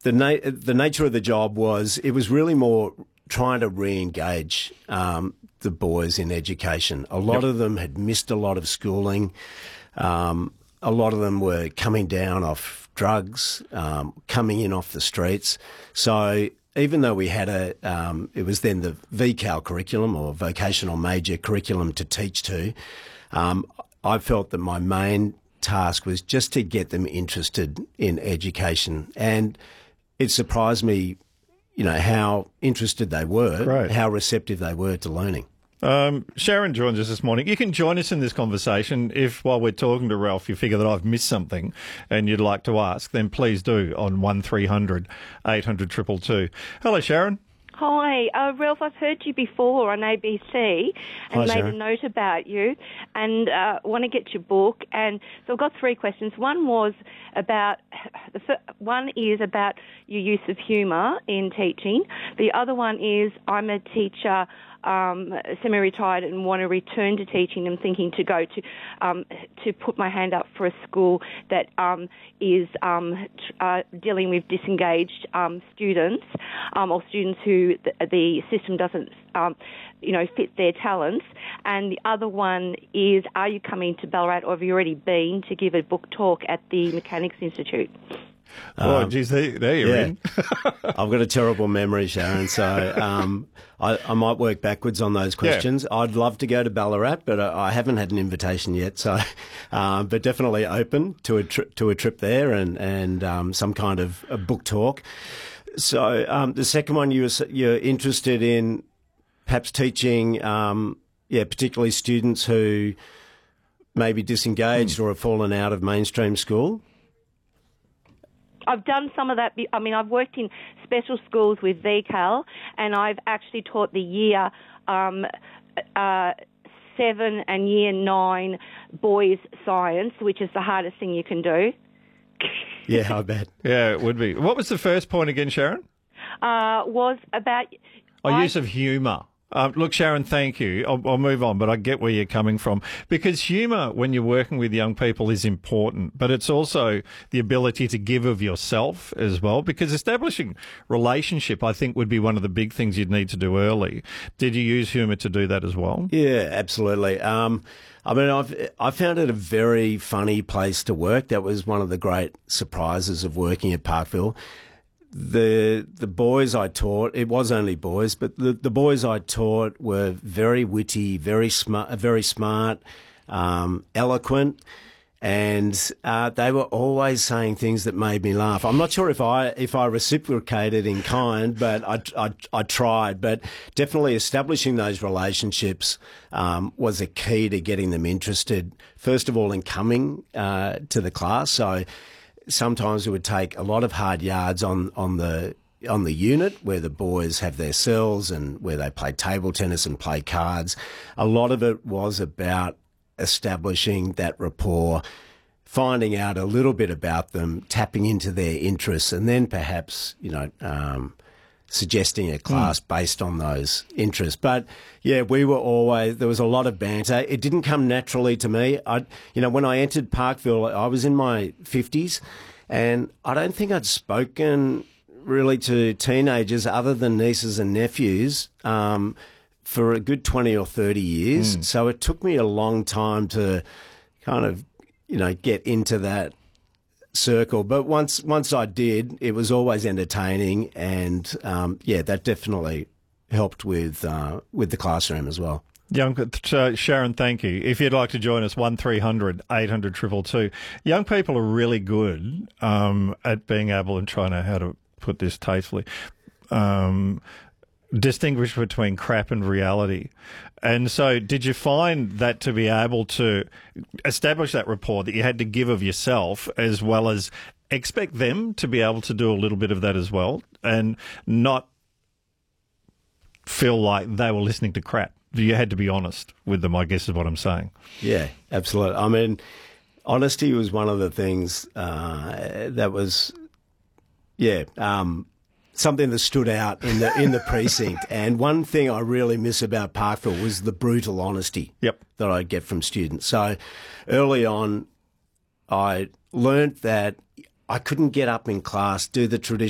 the nature of the job was it was really more trying to re-engage the boys in education. A lot of them had missed a lot of schooling. A lot of them were coming down off drugs, coming in off the streets. So even though we had it was then the VCAL curriculum or vocational major curriculum to teach to, I felt that my main task was just to get them interested in education. And it surprised me, how interested they were, Great. how receptive they were to learning. Sharon joins us this morning. You can join us in this conversation if, while we're talking to Ralph, you figure that I've missed something and you'd like to ask, then please do on 1300 800 222. Hello, Sharon. Hi, Ralph, I've heard you before on ABC and Hi, made Sharon. a note about you and want to get your book. And so I've got three questions. One is about your use of humour in teaching. The other one is I'm a teacher, semi-retired, and want to return to teaching. I'm thinking to go to put my hand up for a school that is dealing with disengaged students or students who the system doesn't fit their talents. And the other one is, are you coming to Ballarat, or have you already been to give a book talk at the Mechanics Institute? Oh, geez, there you're in. I've got a terrible memory, Sharon, so I might work backwards on those questions. Yeah. I'd love to go to Ballarat, but I haven't had an invitation yet. So, but definitely open to a trip there and some kind of a book talk. So the second one, you're interested in perhaps teaching, particularly students who may be disengaged or have fallen out of mainstream school. I've done some of that. I mean, I've worked in special schools with VCAL, and I've actually taught the year 7 and year 9 boys science, which is the hardest thing you can do. Yeah, I bet. Yeah, it would be. What was the first point again, Sharon? Was about... use of humour. Look, Sharon, thank you. I'll move on, but I get where you're coming from. Because humour, when you're working with young people, is important, but it's also the ability to give of yourself as well, because establishing relationship, I think, would be one of the big things you'd need to do early. Did you use humour to do that as well? Yeah, absolutely. I found it a very funny place to work. That was one of the great surprises of working at Parkville. The boys I taught, it was only boys, but the boys I taught were very witty, very smart, eloquent, and they were always saying things that made me laugh. I'm not sure if I reciprocated in kind, but I tried. But definitely establishing those relationships was a key to getting them interested. First of all, in coming to the class, so. Sometimes it would take a lot of hard yards on the unit where the boys have their cells and where they play table tennis and play cards. A lot of it was about establishing that rapport, finding out a little bit about them, tapping into their interests, and then perhaps, suggesting a class based on those interests. But yeah, there was a lot of banter. It didn't come naturally to me. When I entered Parkville, I was in my 50s, and I don't think I'd spoken really to teenagers other than nieces and nephews for a good 20 or 30 years. So it took me a long time to kind of, get into that circle, but once I did, it was always entertaining, and that definitely helped with the classroom as well. Sharon, thank you. If you'd like to join us, 1300 800 222. Young people are really good at being able, and trying to how to put this tastefully, distinguish between crap and reality. And so did you find that to be able to establish that rapport, that you had to give of yourself as well as expect them to be able to do a little bit of that as well and not feel like they were listening to crap? You had to be honest with them, I guess is what I'm saying. Yeah, absolutely. I mean, honesty was one of the things that was, something that stood out in the precinct. And one thing I really miss about Parkville was the brutal honesty that I'd get from students. So early on, I learnt that I couldn't get up in class, do the traditional